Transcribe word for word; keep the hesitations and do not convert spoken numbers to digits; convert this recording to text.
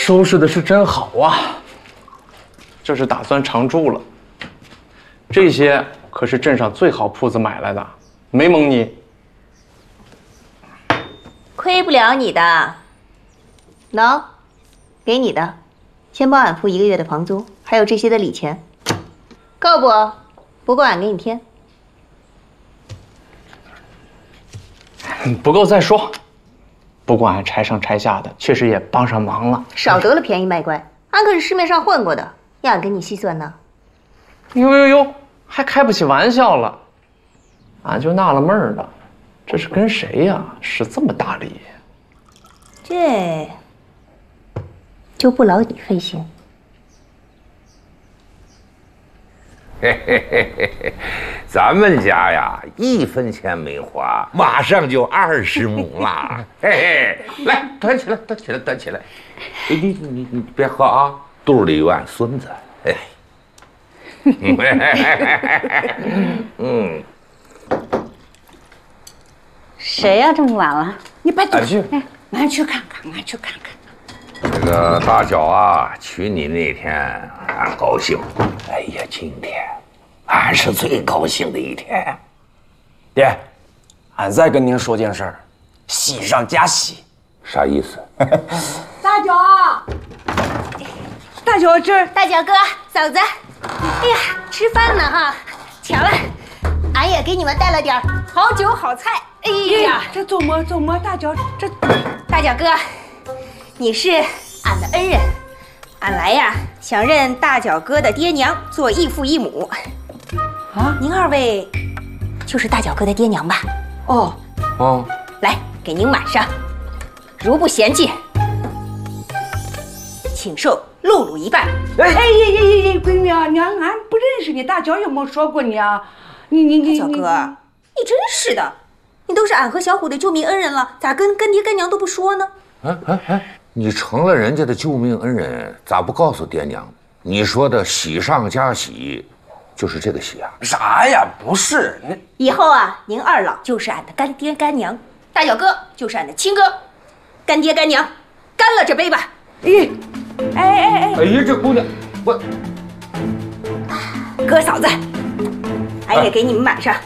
收拾的是真好啊！这是打算常住了。这些可是镇上最好铺子买来的，没蒙你。 亏不了你的。喏，给你的，先帮俺付一个月的房租，还有这些的礼钱，够不？不够俺给你添。 不够再说。不过俺拆上拆下的，确实也帮上忙了。 少得了便宜卖乖，俺可是市面上混过的，要俺跟你细算呢。 呦呦呦，还开不起玩笑了。俺就纳了闷儿了，这是跟谁呀？使这么大力？ 这就不劳你费心。 嘿嘿嘿嘿嘿，咱们家呀，一分钱没花，马上就二十亩啦！嘿嘿，来，端起来，端起来，端起来。你你你你别喝啊，肚里有俺孙子。嘿，嗯。 谁呀？这么晚了？你别俺去， 哎，俺去看看，俺去看看。 这个大脚啊，娶你那天俺高兴。哎呀，今天俺是最高兴的一天。 爹，俺再跟您说件事儿，喜上加喜。 啥意思？ 大脚，大脚这儿， 大脚哥、嫂子，哎呀，吃饭呢哈！巧了，俺也给你们带了点好酒好菜。哎呀， 这怎么怎么大脚这？ 大脚哥，你是俺的恩人，俺来呀想认大脚哥的爹娘做异父异母。啊，您二位就是大脚哥的爹娘吧？ 哦哦， 来，给您满上，如不嫌弃，请受露露一半。 哎呀呀呀呀！闺女啊，娘俺不认识你，大脚也没说过你啊。你你你， 大脚哥，你真是的，你都是俺和小虎的救命恩人了，咋跟干爹干娘都不说呢？ 哎哎哎，你成了人家的救命恩人，咋不告诉爹娘？你说的喜上加喜，就是这个喜啊？ 啥呀？不是你。 以后啊，您二老就是俺的干爹干娘，大脚哥就是俺的亲哥，干爹干娘，干了这杯吧！ 咦，哎哎哎！ 哎呀，这姑娘，我哥嫂子，俺也给你们满上。